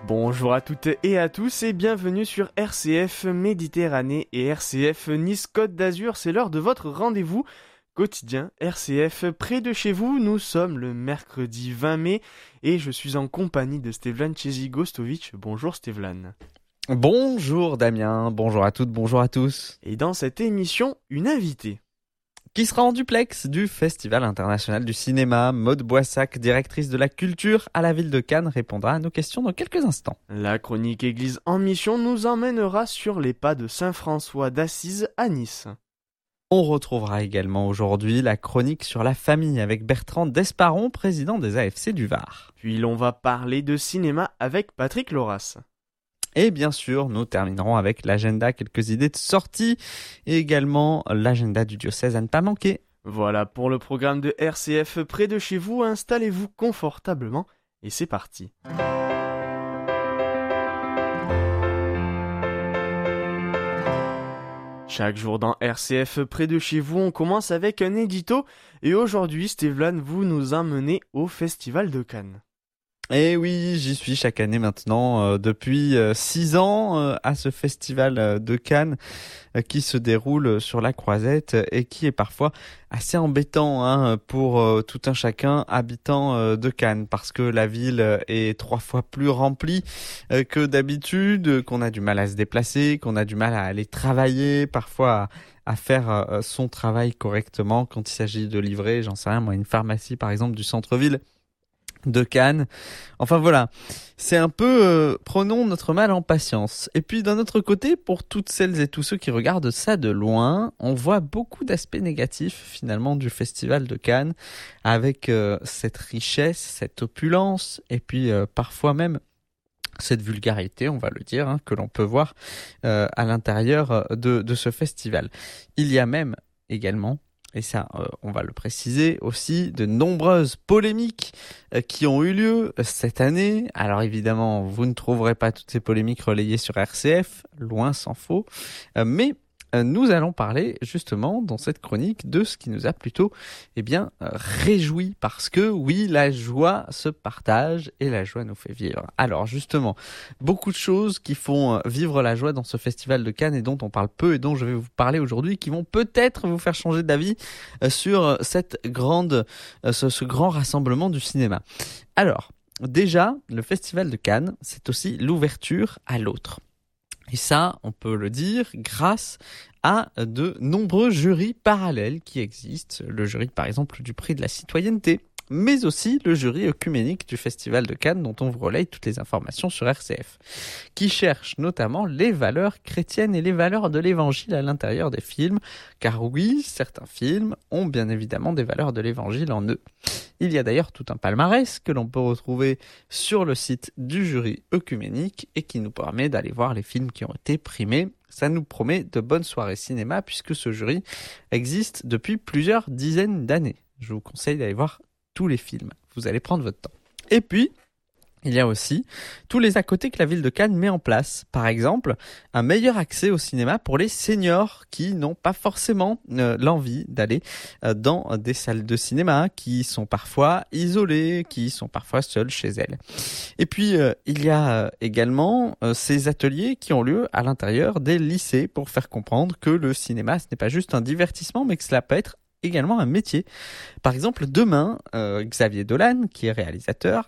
Bonjour à toutes et à tous et bienvenue sur RCF Méditerranée et RCF Nice Côte d'Azur. C'est l'heure de votre rendez-vous quotidien RCF près de chez vous. Nous sommes le mercredi 20 mai et je suis en compagnie de Stevlan Cesi-Gostovic. Bonjour Stevlan. Bonjour Damien, bonjour à toutes, bonjour à tous. Et dans cette émission, une invitée. Qui sera en duplex du Festival international du cinéma. Maude Boissac, directrice de la culture à la ville de Cannes, répondra à nos questions dans quelques instants. La chronique Église en mission nous emmènera sur les pas de Saint François d'Assise à Nice. On retrouvera également aujourd'hui la chronique sur la famille avec Bertrand Desparon, président des AFC du Var. Puis l'on va parler de cinéma avec Patrick Loras. Et bien sûr, nous terminerons avec l'agenda, quelques idées de sortie et également l'agenda du diocèse à ne pas manquer. Voilà pour le programme de RCF près de chez vous. Installez-vous confortablement et c'est parti. Chaque jour dans RCF près de chez vous, on commence avec un édito. Et aujourd'hui, Stevlan, vous nous emmenez au Festival de Cannes. Et oui, j'y suis chaque année maintenant, depuis 6 ans, à ce festival de Cannes qui se déroule sur la Croisette et qui est parfois assez embêtant pour tout un chacun habitant de Cannes, parce que la ville est 3 fois plus remplie que d'habitude, qu'on a du mal à se déplacer, qu'on a du mal à aller travailler, parfois à faire son travail correctement quand il s'agit de livrer, j'en sais rien moi, une pharmacie par exemple du centre-ville de Cannes. Enfin voilà, c'est un peu prenons notre mal en patience. Et puis d'un autre côté, pour toutes celles et tous ceux qui regardent ça de loin, on voit beaucoup d'aspects négatifs finalement du festival de Cannes, avec cette richesse, cette opulence, et puis parfois même cette vulgarité, on va le dire, que l'on peut voir à l'intérieur de ce festival. Il y a même également, et ça, on va le préciser aussi, de nombreuses polémiques qui ont eu lieu cette année. Alors évidemment, vous ne trouverez pas toutes ces polémiques relayées sur RCF, loin s'en faut, mais nous allons parler justement dans cette chronique de ce qui nous a plutôt réjoui, parce que oui, la joie se partage et la joie nous fait vivre. Alors justement, beaucoup de choses qui font vivre la joie dans ce festival de Cannes et dont on parle peu et dont je vais vous parler aujourd'hui, qui vont peut-être vous faire changer d'avis sur cette ce grand rassemblement du cinéma. Alors, déjà, le festival de Cannes, c'est aussi l'ouverture à l'autre. Et ça, on peut le dire grâce à de nombreux jurys parallèles qui existent. Le jury, par exemple, du prix de la citoyenneté, mais aussi le jury œcuménique du Festival de Cannes, dont on vous relaye toutes les informations sur RCF, qui cherche notamment les valeurs chrétiennes et les valeurs de l'évangile à l'intérieur des films, car oui, certains films ont bien évidemment des valeurs de l'évangile en eux. Il y a d'ailleurs tout un palmarès que l'on peut retrouver sur le site du jury œcuménique et qui nous permet d'aller voir les films qui ont été primés. Ça nous promet de bonnes soirées cinéma puisque ce jury existe depuis plusieurs dizaines d'années. Je vous conseille d'aller voir tous les films. Vous allez prendre votre temps. Et puis, il y a aussi tous les à côté que la ville de Cannes met en place. Par exemple, un meilleur accès au cinéma pour les seniors qui n'ont pas forcément l'envie d'aller dans des salles de cinéma, qui sont parfois isolées, qui sont parfois seules chez elles. Et puis, il y a également ces ateliers qui ont lieu à l'intérieur des lycées pour faire comprendre que le cinéma, ce n'est pas juste un divertissement, mais que cela peut être également un métier. Par exemple, demain, Xavier Dolan, qui est réalisateur,